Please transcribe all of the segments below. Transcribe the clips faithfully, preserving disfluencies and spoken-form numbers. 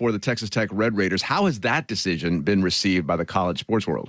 for the Texas Tech Red Raiders. How has that decision been received by the college sports world?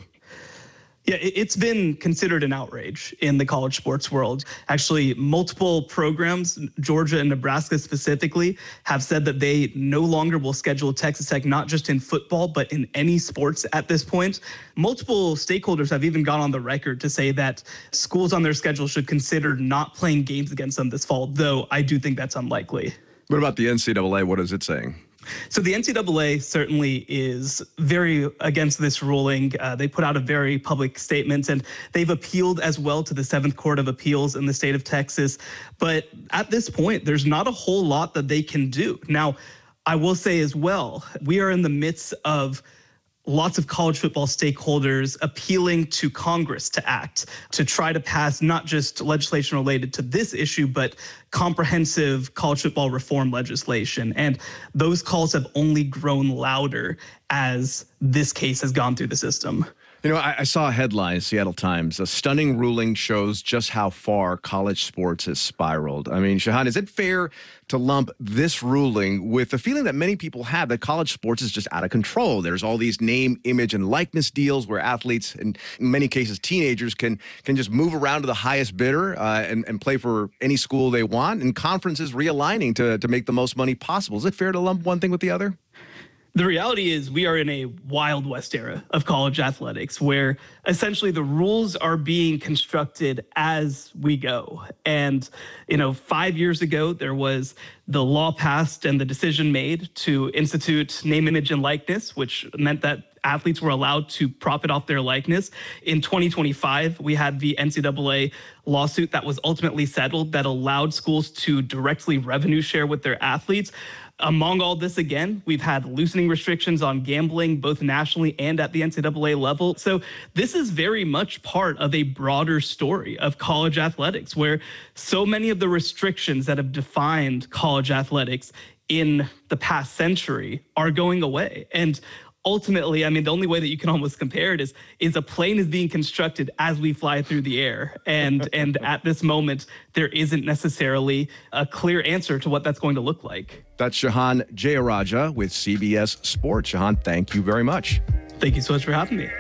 Yeah, it's been considered an outrage in the college sports world. Actually, multiple programs, Georgia and Nebraska specifically, have said that they no longer will schedule Texas Tech, not just in football, but in any sports at this point. Multiple stakeholders have even gone on the record to say that schools on their schedule should consider not playing games against them this fall, though I do think that's unlikely. What about the N C double A? What is it saying? So the N C double A certainly is very against this ruling. Uh, they put out a very public statement, and they've appealed as well to the Seventh Court of Appeals in the state of Texas. But at this point, there's not a whole lot that they can do. Now, I will say as well, we are in the midst of lots of college football stakeholders appealing to Congress to act, to try to pass not just legislation related to this issue, but comprehensive college football reform legislation. And those calls have only grown louder as this case has gone through the system. You know, I, I saw a headline, Seattle Times, a stunning ruling shows just how far college sports has spiraled. I mean, Shahan, is it fair to lump this ruling with the feeling that many people have that college sports is just out of control? There's all these name, image, and likeness deals where athletes, and in many cases teenagers, can can just move around to the highest bidder uh, and, and play for any school they want, and conferences realigning to, to make the most money possible. Is it fair to lump one thing with the other? The reality is we are in a Wild West era of college athletics where essentially the rules are being constructed as we go. And, you know, five years ago, there was the law passed and the decision made to institute name, image, and likeness, which meant that athletes were allowed to profit off their likeness. In twenty twenty-five, we had the N C double A lawsuit that was ultimately settled that allowed schools to directly revenue share with their athletes. Among all this, again, we've had loosening restrictions on gambling, both nationally and at the N C double A level. So this is very much part of a broader story of college athletics, where so many of the restrictions that have defined college athletics in the past century are going away. And ultimately, I mean, the only way that you can almost compare it is, is a plane is being constructed as we fly through the air. And, and at this moment, there isn't necessarily a clear answer to what that's going to look like. That's Shahan Jayaraja with C B S Sports. Shahan, thank you very much. Thank you so much for having me.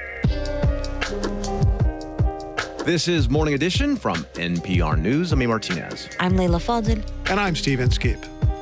This is Morning Edition from N P R News. I'm Amy Martinez. I'm Layla Fadel. And I'm Steven Skip.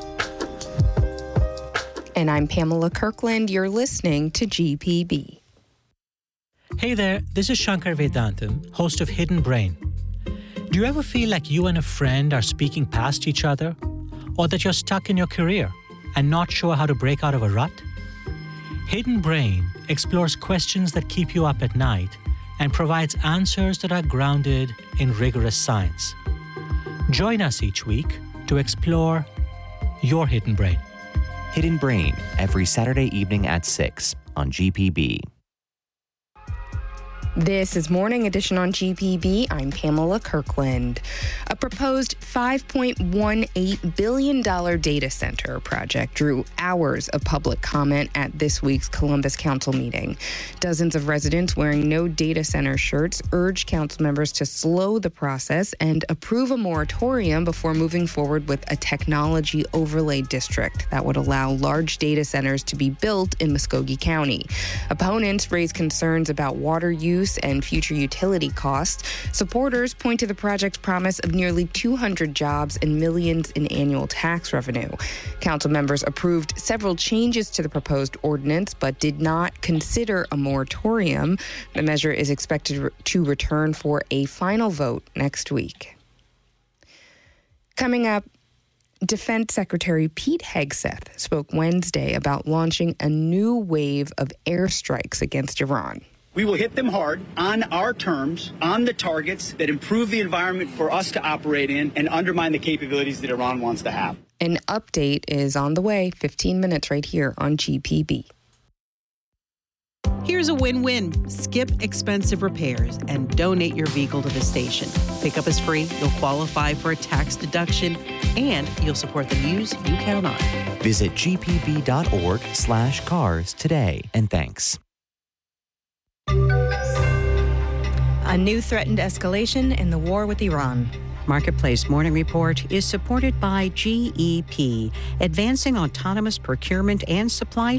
And I'm Pamela Kirkland. You're listening to G P B. Hey there, this is Shankar Vedantam, host of Hidden Brain. Do you ever feel like you and a friend are speaking past each other? Or that you're stuck in your career and not sure how to break out of a rut? Hidden Brain explores questions that keep you up at night and provides answers that are grounded in rigorous science. Join us each week to explore your hidden brain. Hidden Brain, every Saturday evening at six on G P B. This is Morning Edition on G P B. I'm Pamela Kirkland. A proposed five point one eight billion dollars data center project drew hours of public comment at this week's Columbus Council meeting. Dozens of residents wearing no data center shirts urged council members to slow the process and approve a moratorium before moving forward with a technology overlay district that would allow large data centers to be built in Muskogee County. Opponents raised concerns about water use and future utility costs. Supporters point to the project's promise of nearly two hundred jobs and millions in annual tax revenue. Council members approved several changes to the proposed ordinance, but did not consider a moratorium. The measure is expected to return for a final vote next week. Coming up, Defense Secretary Pete Hegseth spoke Wednesday about launching a new wave of airstrikes against Iran. We will hit them hard, on our terms, on the targets that improve the environment for us to operate in and undermine the capabilities that Iran wants to have. An update is on the way, fifteen minutes right here on G P B. Here's a win-win. Skip expensive repairs and donate your vehicle to the station. Pickup is free, you'll qualify for a tax deduction, and you'll support the news you count on. Visit gpb.org slash cars today, and thanks. A new threatened escalation in the war with Iran. Marketplace Morning Report is supported by G E P, advancing autonomous procurement and supply